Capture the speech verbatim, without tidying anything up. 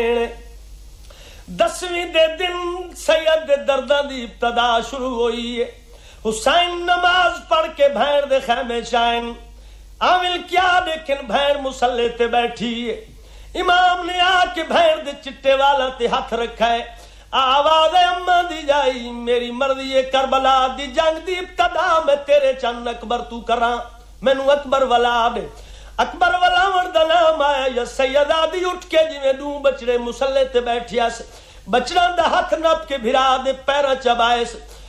दसवीं दे दिन सैयद दे दर्दां दी इब्तदा शुरू हुई है। हुसैन नमाज पढ़ के भैन दे खैमे चाइन आविल क्या लेकिन भैन मुसल्ले ते बैठी है। इमाम ने आके भैन दे चिट्टे वाला ते हाथ रखा है। आवाज अम्मा दी जाई मेरी मर्जी है करबला दी जंग दी इब्तदा मैं तेरे चन्न अकबर तू करा मैनू अकबर वाला दे। अकबर वाला दा नाम आया या सैयदा दी उठ के जिवें दू बचड़े मुसल्ले ते बैठिया बचड़ा दा हाथ नप के भिरा दे पैर चबाए